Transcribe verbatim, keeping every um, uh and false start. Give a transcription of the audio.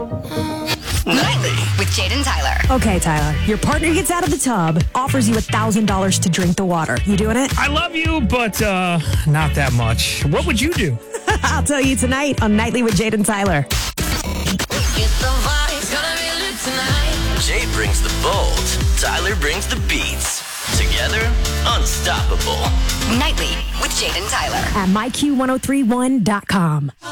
Nightly with Jade and Tyler. Okay, Tyler, your partner gets out of the tub, offers you one thousand dollars to drink the water. You doing it? I love you, but uh, not that much. What would you do? I'll tell you tonight on Nightly with Jade and Tyler. Jade brings the bold, Tyler brings the beats. Together, unstoppable. Nightly with Jade and Tyler. At my Q one oh three one dot com.